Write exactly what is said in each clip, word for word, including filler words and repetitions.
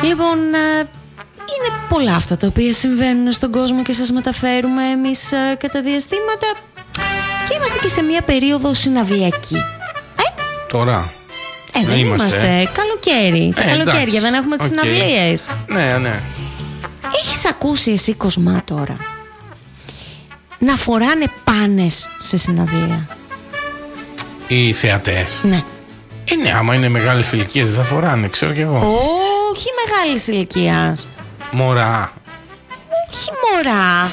Λοιπόν, είναι πολλά αυτά τα οποία συμβαίνουν στον κόσμο και σας μεταφέρουμε εμείς κατά διαστήματα. Και είμαστε και σε μια περίοδο συναυλιακή. Ε? Τώρα. Ε, δεν είμαστε. είμαστε. Καλοκαίρι. Τα ε, καλοκαίρια εντάξει. Δεν έχουμε τις okay. συναυλίες. Ναι, ναι. Έχεις ακούσει εσύ, Κοσμά, τώρα να φοράνε πάνες σε συναυλία? Οι θεατές. Ναι. Ε, ναι, άμα είναι μεγάλες ηλικίες δεν θα φοράνε, ξέρω κι εγώ. Όχι μεγάλης ηλικίας. Μωρά. Όχι μωρά.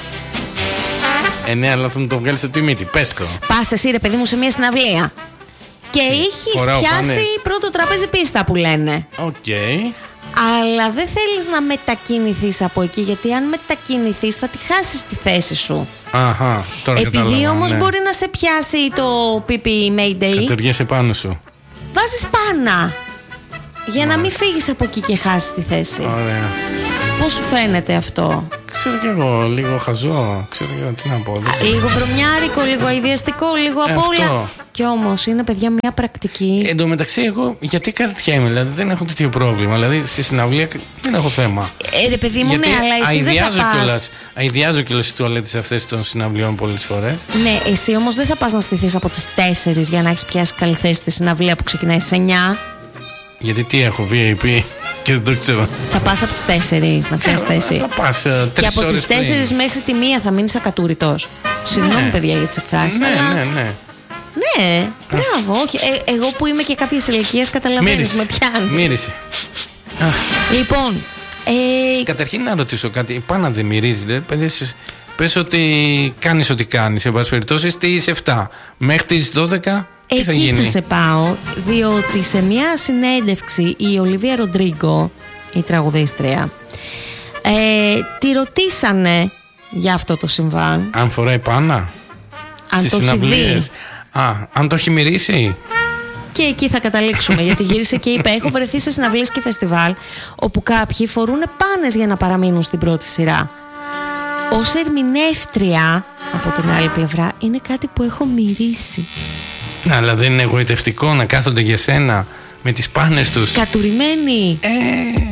Ε, ναι, αλλά θα μου το βγάλεις από τη μύτη. Πες το. Πας εσύ, ρε παιδί μου, σε μια συναυλία και έχεις πιάσει πάνες. Πρώτο τραπέζι πίστα που λένε. Οκ. Okay. Αλλά δεν θέλεις να μετακινηθείς από εκεί, γιατί αν μετακινηθείς θα τη χάσεις τη θέση σου. Αχα, τώρα επειδή κατάλαβα, όμως ναι. μπορεί να σε πιάσει το πι πι Mayday. Κατεργέσαι πάνω σου. Βάζεις πάνα για Μα. να μην φύγεις από εκεί και χάσεις τη θέση. Ωραία. Πώς σου φαίνεται αυτό? Ξέρω κι εγώ, λίγο χαζό. Ξέρω κι εγώ, τι να πω. Α, λίγο βρωμιάρικο, λίγο αηδιαστικό, λίγο απ' όλα. Κι όμως είναι, παιδιά, μια πρακτική. Εν τω μεταξύ, εγώ γιατί καρδιέμαι, δηλαδή δεν έχω τέτοιο πρόβλημα. Δηλαδή στη συναυλία δεν έχω θέμα. Ε, ρε παιδί μου, γιατί ναι, αλλά εσύ δεν θα πας. Αηδιάζω κιόλας στις τουαλέτες αυτές των συναυλιών πολλές φορές. Ναι, εσύ όμως δεν θα πας να στηθείς από τις τέσσερις για να έχεις πιάσει καλή θέση στη συναυλία που ξεκινάει στις εννιά. Γιατί τι έχω, βι άι πι και δεν το ξέρω. Θα πας από τις τέσσερις να πιάσεις θέση. Θα πας uh, και από τις τέσσερις μέχρι τη μία θα μείνεις ακατούρητος. Συγγνώμη, ναι. παιδιά, για τις εκφράσεις. Ναι, αλλά... ναι, ναι. Ναι, μπράβο, όχι. Ε, εγώ που είμαι και κάποιες ηλικίες καταλαβαίνεις με πιάνει. Μύρισε. Λοιπόν. Ε... Καταρχήν να ρωτήσω κάτι. Πάνω δεν μυρίζει, δε. Πες ότι κάνεις ό,τι κάνεις. Εν πάση περιπτώσει στις επτά μέχρι τις δώδεκα. Τι Εκεί θα γίνει? θα σε πάω, διότι σε μια συνέντευξη η Ολιβία Ροντρίγκο, η τραγουδίστρια, ε, τη ρωτήσανε για αυτό το συμβάν. Αν φοράει πάνα? Αν το έχει δει. Α, αν το έχει μυρίσει. Και εκεί θα καταλήξουμε, γιατί γύρισε και είπε: έχω βρεθεί σε συναυλίες και φεστιβάλ όπου κάποιοι φορούν πάνες για να παραμείνουν στην πρώτη σειρά. Ως ερμηνεύτρια, από την άλλη πλευρά, είναι κάτι που έχω μυρίσει. Ναι, αλλά δεν είναι εγωιτευτικό να κάθονται για σένα με τις πάνες τους κατουρημένοι? Ε...